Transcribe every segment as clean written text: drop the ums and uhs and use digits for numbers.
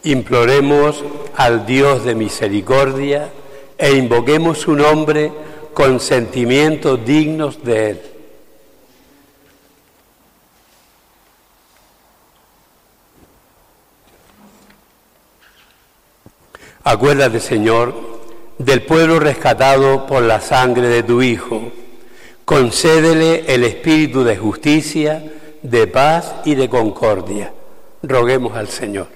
Imploremos al Dios de misericordia e invoquemos su nombre con sentimientos dignos de Él. Acuérdate, Señor, del pueblo rescatado por la sangre de tu Hijo. Concédele el espíritu de justicia, de paz y de concordia. Roguemos al Señor.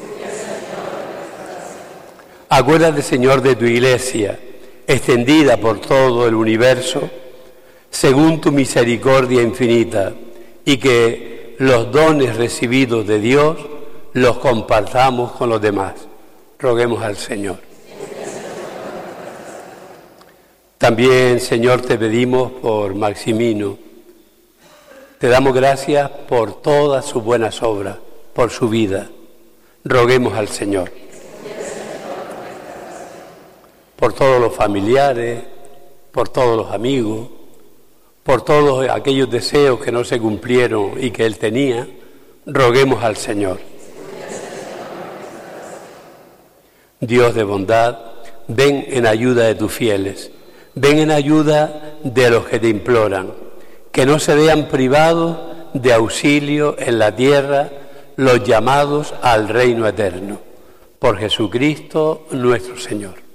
Acuérdate, Señor, de tu Iglesia, extendida por todo el universo, según tu misericordia infinita, y que los dones recibidos de Dios los compartamos con los demás. Roguemos al Señor. También, Señor, te pedimos por Maximino. Te damos gracias por todas sus buenas obras, por su vida. Roguemos al Señor. Por todos los familiares, por todos los amigos, por todos aquellos deseos que no se cumplieron y que él tenía, roguemos al Señor. Dios de bondad, ven en ayuda de tus fieles, ven en ayuda de los que te imploran, que no se vean privados de auxilio en la tierra los llamados al reino eterno. Por Jesucristo nuestro Señor.